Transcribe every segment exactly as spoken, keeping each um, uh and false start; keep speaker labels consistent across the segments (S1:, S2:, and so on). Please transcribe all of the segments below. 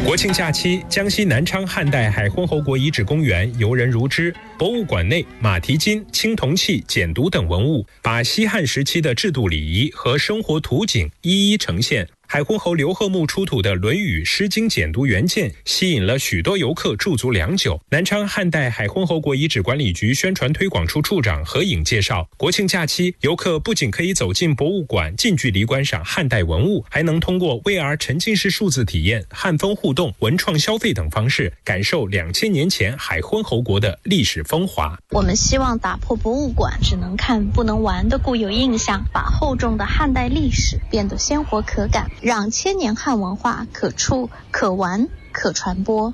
S1: 国庆假期，江西南昌汉代海昏侯国遗址公园游人如织。博物馆内，马蹄金、青铜器、简牍等文物，把西汉时期的制度礼仪和生活图景一一呈现。海昏侯刘贺墓出土的《论语》《诗经》简牍原件，吸引了许多游客驻足良久。南昌汉代海昏侯国遗址管理局宣传推广处处长何颖介绍，国庆假期，游客不仅可以走进博物馆，近距离观赏汉代文物，还能通过 V R 沉浸式数字体验、汉风互动、文创消费等方式，感受两千年前海昏侯国的历史风华。
S2: 我们希望打破博物馆只能看不能玩的固有印象，把厚重的汉代历史变得鲜活可感，让千年汉文化可触、可玩、可传播。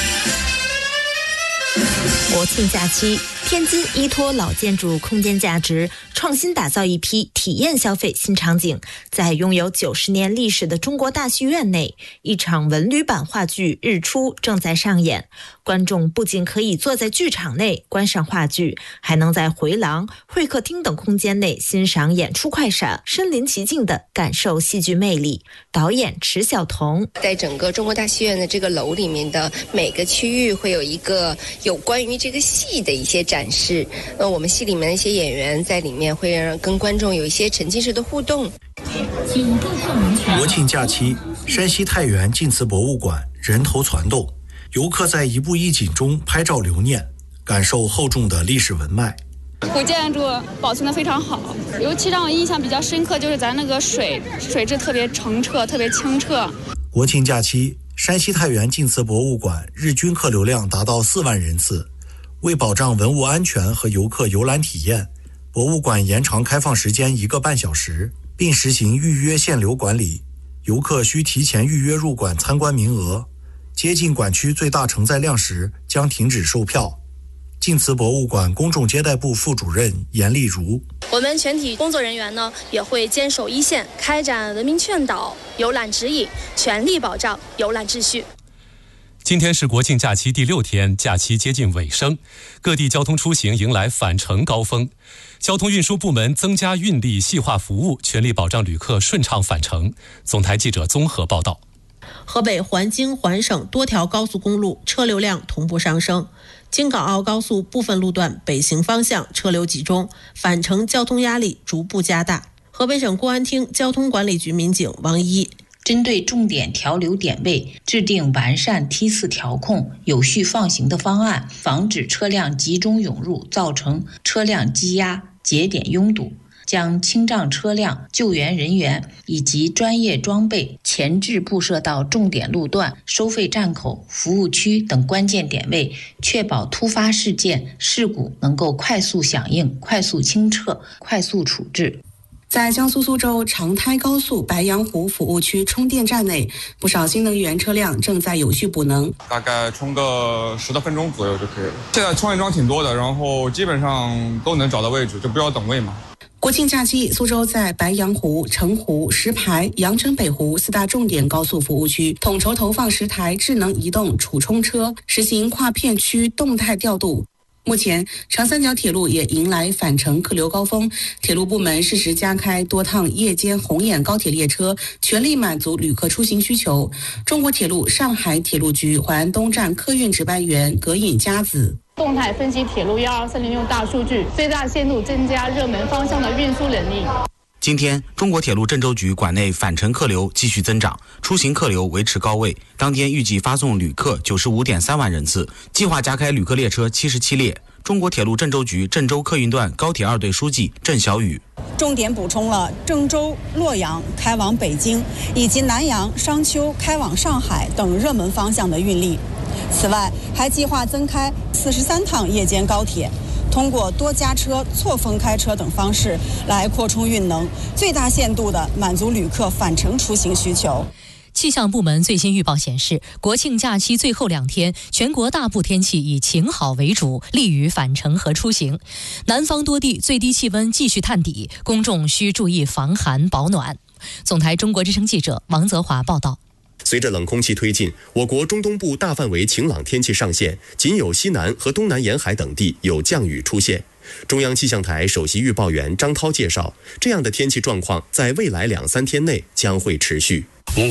S3: 国庆假期，天津依托老建筑空间价值，创新打造一批体验消费新场景。在拥有九十年历史的中国大戏院内，一场文旅版话剧《日出》正在上演。观众不仅可以坐在剧场内观赏话剧，还能在回廊、会客厅等空间内欣赏演出快闪，身临其境地感受戏剧魅力。导演迟晓彤
S4: 在整个中国大戏院的这个楼里面的每个区域会有一个有关于这个戏的一些展示，呃，我们戏里面的一些演员在里面会让跟观众有一些沉浸式的互动。
S5: 国庆假期，山西太原晋祠博物馆人头攒动，游客在一步一景中拍照留念，感受厚重的历史文脉。
S6: 古建筑保存得非常好，尤其让我印象比较深刻就是咱那个水水质特别澄澈，特别清澈。
S5: 国庆假期，山西太原晋祠博物馆日均客流量达到四万人次。为保障文物安全和游客游览体验，博物馆延长开放时间一个半小时，并实行预约限流管理。游客需提前预约入馆参观名额，接近馆区最大承载量时将停止售票。晋祠博物馆公众接待部副主任严丽如：
S7: 我们全体工作人员呢也会坚守一线，开展文明劝导、游览指引，全力保障游览秩序。
S8: 今天是国庆假期第六天，假期接近尾声，各地交通出行迎来返程高峰。交通运输部门增加运力，细化服务，全力保障旅客顺畅返程。总台记者综合报道。
S9: 河北环京环省多条高速公路车流量同步上升，京港澳高速部分路段北行方向车流集中，返程交通压力逐步加大。河北省公安厅交通管理局民警王一
S10: 针对重点调流点位，制定完善梯次调控、有序放行的方案，防止车辆集中涌入，造成车辆积压、节点拥堵。将清障车辆、救援人员以及专业装备前置布设到重点路段、收费站口、服务区等关键点位，确保突发事件、事故能够快速响应、快速清撤、快速处置。
S11: 在江苏苏州长滩高速白洋湖服务区充电站内，不少新能源车辆正在有序补能，
S12: 大概充个十多分钟左右就可以了。现在充电桩挺多的，然后基本上都能找到位置，就不要等位嘛。
S11: 国庆假期，苏州在白洋湖、澄湖、石牌、阳澄北湖四大重点高速服务区统筹投放十台智能移动储充车，实行跨片区动态调度。目前，长三角铁路也迎来返程客流高峰，铁路部门适时加开多趟夜间红眼高铁列车，全力满足旅客出行需求。中国铁路上海铁路局淮安东站客运值班员葛颖佳子。
S13: 动态分析铁路一二三零用大数据，最大限度增加热门方向的运输能力。
S14: 今天，中国铁路郑州局管内返程客流继续增长，出行客流维持高位。当天预计发送旅客九十五点三万人次，计划加开旅客列车七十七列。中国铁路郑州局郑州客运段高铁二队书记郑小雨
S15: 重点补充了郑州、洛阳开往北京以及南阳、商丘开往上海等热门方向的运力。此外，还计划增开四十三趟夜间高铁，通过多加车、错峰开车等方式来扩充运能，最大限度地满足旅客返程出行需求。
S16: 气象部门最新预报显示，国庆假期最后两天，全国大部天气以晴好为主，利于返程和出行。南方多地最低气温继续探底，公众需注意防寒保暖。总台中国之声记者王泽华报道。
S17: 随着冷空气推进，我国中东部大范围晴朗天气上线，仅有西南和东南沿海等地有降雨出现。中央气象台首席预报员张涛介绍，这样的天气状况在未来两三天内将会持续。